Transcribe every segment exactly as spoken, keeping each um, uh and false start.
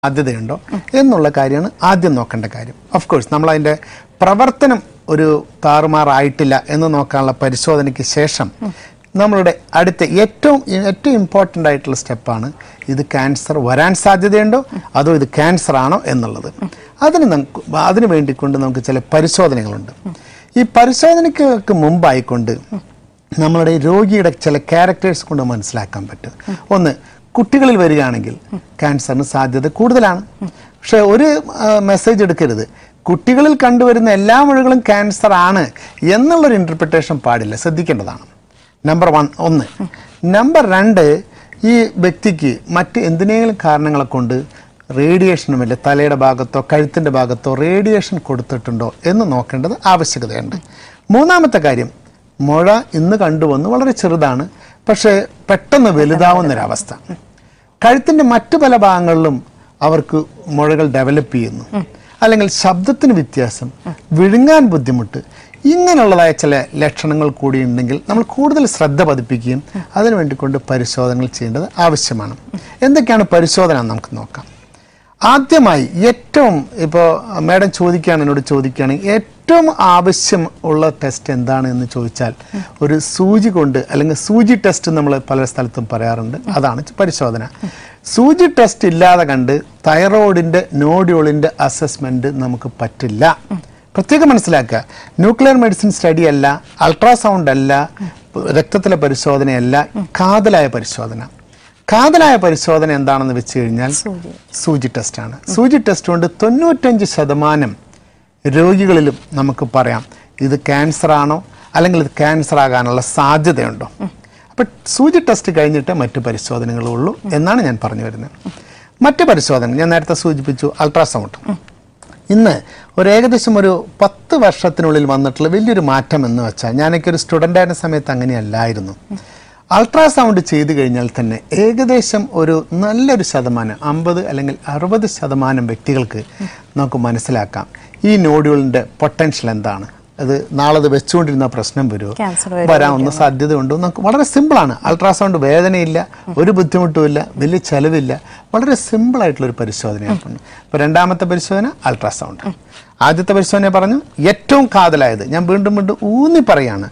സാധ്യതയുണ്ടോ എന്നുള്ള കാര്യമാണ് ആദ്യം നോക്കേണ്ട കാര്യം. ഓഫ് കോഴ്സ് നമ്മൾ അതിൻ്റെ പ്രവർത്തനം ഒരു താറുമാറായിട്ടില്ല എന്ന് നോക്കാനുള്ള പരിശോധനയ്ക്ക് ശേഷം നമ്മളുടെ അടുത്ത ഏറ്റവും ഏറ്റവും ഇമ്പോർട്ടൻ്റ് ആയിട്ടുള്ള സ്റ്റെപ്പാണ് ഇത് ക്യാൻസർ വരാൻ സാധ്യതയുണ്ടോ അതോ ഇത് ക്യാൻസർ ആണോ എന്നുള്ളത്. അതിന് നമുക്ക് അതിന് വേണ്ടിക്കൊണ്ട് നമുക്ക് ചില പരിശോധനകളുണ്ട്. ഈ പരിശോധനയ്ക്ക് മുമ്പായിക്കൊണ്ട് നമ്മളുടെ രോഗിയുടെ ചില ക്യാരക്ടേഴ്സ് കൊണ്ട് മനസ്സിലാക്കാൻ പറ്റും. ഒന്ന്, കുട്ടികളിൽ വരികയാണെങ്കിൽ ക്യാൻസറിന് സാധ്യത കൂടുതലാണ്. പക്ഷെ ഒരു മെസ്സേജ് എടുക്കരുത്, കുട്ടികളിൽ കണ്ടുവരുന്ന എല്ലാ മുഴകളും ക്യാൻസർ ആണ് എന്നുള്ളൊരു ഇൻ്റർപ്രിട്ടേഷൻ പാടില്ല, ശ്രദ്ധിക്കേണ്ടതാണ്. നമ്പർ വൺ ഒന്ന്. നമ്പർ രണ്ട്, ഈ വ്യക്തിക്ക് മറ്റ് എന്തിനേലും കാരണങ്ങളെ കൊണ്ട് റേഡിയേഷനുമില്ല, തലയുടെ ഭാഗത്തോ കഴുത്തിൻ്റെ ഭാഗത്തോ റേഡിയേഷൻ കൊടുത്തിട്ടുണ്ടോ എന്ന് നോക്കേണ്ടത് ആവശ്യകതയുണ്ട്. മൂന്നാമത്തെ കാര്യം, മുഴ ഇന്ന് കണ്ടുവന്ന് വളരെ ചെറുതാണ്, പക്ഷേ പെട്ടെന്ന് വലുതാവുന്നൊരവസ്ഥ. കഴുത്തിൻ്റെ മറ്റു പല ഭാഗങ്ങളിലും അവർക്ക് മുഴകൾ ഡെവലപ്പ് ചെയ്യുന്നു, അല്ലെങ്കിൽ ശബ്ദത്തിന് വ്യത്യാസം, വിഴുങ്ങാൻ ബുദ്ധിമുട്ട്, ഇങ്ങനെയുള്ളതായ ചില ലക്ഷണങ്ങൾ കൂടി ഉണ്ടെങ്കിൽ നമ്മൾ കൂടുതൽ ശ്രദ്ധ പതിപ്പിക്കുകയും അതിനു വേണ്ടിക്കൊണ്ട് പരിശോധനകൾ ചെയ്യേണ്ടത് ആവശ്യമാണ്. എന്തൊക്കെയാണ് പരിശോധന നമുക്ക് നോക്കാം. ആദ്യമായി ഏറ്റവും ഇപ്പോൾ മാഡം ചോദിക്കുകയാണ് എന്നോട് ചോദിക്കുകയാണെങ്കിൽ ഏറ്റവും ആവശ്യം ഉള്ള ടെസ്റ്റ് എന്താണ് എന്ന് ചോദിച്ചാൽ ഒരു സൂചി കൊണ്ട്, അല്ലെങ്കിൽ സൂചി ടെസ്റ്റ് നമ്മൾ പല സ്ഥലത്തും പറയാറുണ്ട്, അതാണ് പരിശോധന. സൂചി ടെസ്റ്റ് ഇല്ലാതെ കണ്ട് തൈറോയിഡിൻ്റെ നോഡ്യൂളിൻ്റെ അസസ്മെൻറ്റ് നമുക്ക് പറ്റില്ല. പ്രത്യേകം മനസ്സിലാക്കുക, ന്യൂക്ലിയർ മെഡിസിൻ സ്റ്റഡി അല്ല, അൾട്രാസൗണ്ട് അല്ല, രക്തത്തിലെ പരിശോധനയല്ല, കാതലായ പരിശോധന. കാതലായ പരിശോധന എന്താണെന്ന് വെച്ച് കഴിഞ്ഞാൽ സൂചി ടെസ്റ്റാണ്. സൂചി ടെസ്റ്റ് കൊണ്ട് തൊണ്ണൂറ്റഞ്ച് ശതമാനം രോഗികളിലും നമുക്ക് പറയാം ഇത് ക്യാൻസർ ആണോ അല്ലെങ്കിൽ ഇത് ക്യാൻസർ ആകാനുള്ള സാധ്യതയുണ്ടോ. അപ്പം സൂചി ടെസ്റ്റ് കഴിഞ്ഞിട്ട് മറ്റു പരിശോധനകളുള്ളൂ എന്നാണ് ഞാൻ പറഞ്ഞു വരുന്നത്. മറ്റു പരിശോധന ഞാൻ നേരത്തെ സൂചിപ്പിച്ചു, അൾട്രാസൗണ്ട്. ഇന്ന് ഒരു ഏകദേശം ഒരു പത്ത് വർഷത്തിനുള്ളിൽ വന്നിട്ടുള്ള വലിയൊരു മാറ്റം എന്ന് വെച്ചാൽ, ഞാനൊക്കെ ഒരു സ്റ്റുഡൻ്റ് ആയിരുന്ന സമയത്ത് അങ്ങനെയല്ലായിരുന്നു. അൾട്രാസൗണ്ട് ചെയ്തു കഴിഞ്ഞാൽ തന്നെ ഏകദേശം ഒരു നല്ലൊരു ശതമാനം, അമ്പത് അല്ലെങ്കിൽ അറുപത് ശതമാനം വ്യക്തികൾക്ക് നമുക്ക് മനസ്സിലാക്കാം ഈ നോഡ്യൂളിൻ്റെ പൊട്ടൻഷ്യൽ എന്താണ്, അത് നാളെ അത് വെച്ചുകൊണ്ടിരുന്ന പ്രശ്നം വരുമോ, വരാവുന്ന സാധ്യതയുണ്ടോ. നമുക്ക് വളരെ സിമ്പിളാണ്. അൾട്രാസൗണ്ട് വേദനയില്ല, ഒരു ബുദ്ധിമുട്ടുമില്ല, വലിയ ചെലവില്ല, വളരെ സിമ്പിളായിട്ടുള്ളൊരു പരിശോധനയാണ്. ഇപ്പോൾ രണ്ടാമത്തെ പരിശോധന അൾട്രാസൗണ്ട്. ആദ്യത്തെ പരിശോധന പറഞ്ഞു ഏറ്റവും കാതലായത്, ഞാൻ വീണ്ടും വീണ്ടും ഊന്നി പറയാണ്,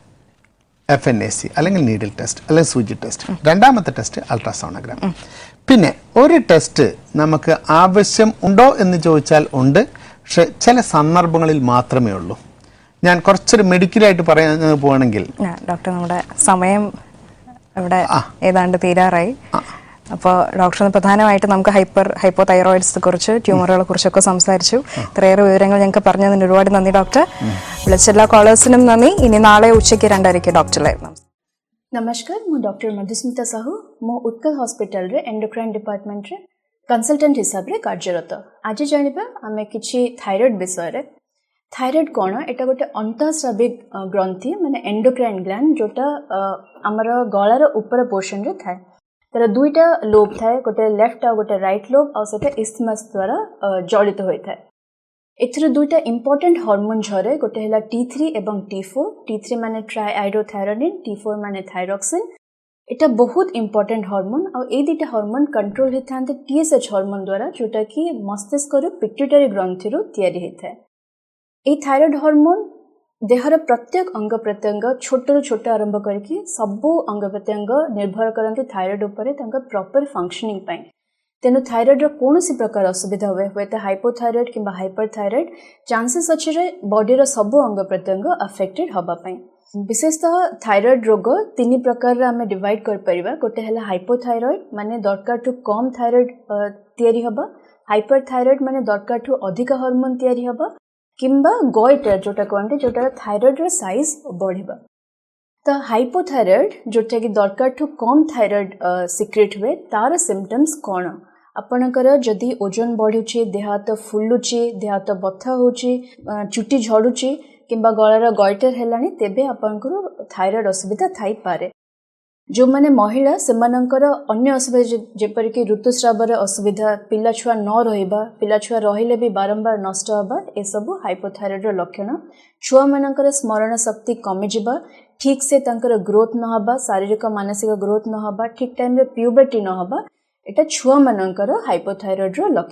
എഫ് എൻ എ സി അല്ലെങ്കിൽ നീഡിൽ ടെസ്റ്റ് അല്ലെങ്കിൽ സൂചി ടെസ്റ്റ്. രണ്ടാമത്തെ ടെസ്റ്റ് അൾട്രാസോണോഗ്രാം. പിന്നെ ഒരു ടെസ്റ്റ് നമുക്ക് ആവശ്യം ഉണ്ടോ എന്ന് ചോദിച്ചാൽ ഉണ്ട്, പക്ഷെ ചില സന്ദർഭങ്ങളിൽ മാത്രമേ ഉള്ളൂ. ഞാൻ കുറച്ചൊരു മെഡിക്കലായിട്ട് പറയാൻ പോവാണെങ്കിൽ, ഡോക്ടർ നമ്മുടെ സമയം ഇവിടെ ഏതാണ്ട് തീരാറായി. അപ്പോൾ ഡോക്ടർ പ്രധാനമായിട്ട് നമുക്ക് ഹൈപ്പർ ഹൈപ്പോ തൈറോയിഡ്സിനെ കുറിച്ച്, ട്യൂമറുകളെ കുറിച്ചൊക്കെ സംസാരിച്ചു. ഇത്രയേറെ വിവരങ്ങൾ ഞങ്ങൾക്ക് പറഞ്ഞതിന് ഒരുപാട് നന്ദി ഡോക്ടർ. വിളിച്ച എല്ലാ കോളേഴ്സിനും നന്ദി. ഇനി നാളെ ഉച്ചയ്ക്ക് രണ്ടരയ്ക്ക് ഡോക്ടർ ലൈവ്. नमस्कार, मु डॉक्टर मधुस्मिता साहू, मु उत्कल हॉस्पिटल रे एंडोक्राइन डिपार्टमेंट रे कंसल्टेंट हिसाब रे कार्यरत. आज जानिबा आमे किछि थायराइड विषय रे. थायराइड कोन, एटा गोटे अंतःस्राविक ग्रंथि माने एंडोक्राइन ग्लैंड, जोटा हमर गळार ऊपर पोर्शन रे थाए. तर दुईटा लोब थाए, गोटे लेफ्ट आ गोटे राइट लोब, आ सेटा इस्थमस द्वारा जड़ित होई थाए. एथरे दुईटा इंपोर्टेंट हार्मोन झरे, गोटे हला टी थ्री एवं टी फोर. टी थ्री माने ट्राईआइरोथायरोनिन, टी फोर माने थायरॉक्सिन. एटा बहुत इंपोर्टेंट हार्मोन. आ ए दुईटा हार्मोन कंट्रोल होइथांते टीएसएच हार्मोन द्वारा, जोटा कि मस्तिष्क रो पिट्यूटरी ग्रंथि रो तयारी होइथाय. ए थायराइड हार्मोन देहर प्रत्येक अंग प्रत्यंग छोट छोट आरंभ करके सबु अंग प्रत्यंग निर्भर करते थायराइड उपरे तांका प्रॉपर फंक्शनिंग पाई. तेनु थायराइड रो कोनोसी प्रकार असुविधा हुए हुए तो हाइपोथायराइड किंबा हाइपरथायराइड चांसेस अच्छे रे बॉडी रो सबु अंग प्रत्यंग अफेक्टेड हबा पाई. विशेषतः थायराइड रोग तीन प्रकार रे हमें डिवाइड कर परिबा. गोटे हला हाइपोथायराइड माने दरकार टू कम थायराइड तयारी हबा, हाइपरथायराइड माने दरकार टू अधिक हार्मोन तयारी हबा, किंबा गोइटर जोटा कहते जोटा थायराइड रो साइज बढ़िबा. तो हाइपोथायराइड जोटा कि दरकार टू कम थायराइड सिक्रेट हुए, तार सिम्पटम्स कौन. आपणकर जदि ओजन बढ़ुची, देह हाथ फुलुची, देह हाथ बथा होची, चुटी झड़ुची, किंबा गଳାର गॉइटर हेलानी, तेबे आपणकर थायराइड असुविधा थाई पारे. जो माने महिला सेमानकर अन्य असुविधा जेपर कि ऋतुस्रावर असुविधा, पिला छुआ न रहिबा, पिला छुआ रहिले भी बारंबार नष्ट हबा, ए सब हाइपोथायराइड रो लक्षण. छुआ मानकर स्मरण शक्ति कमी जिबा, ठीक से तांकर ग्रोथ न हबा, शारीरिक मानसिक ग्रोथ न हबा, ठीक टाइम रे प्यूबर्टी न हबा, एटा छुआ मानकर हाइपोथायरॉइड रो लक्षण।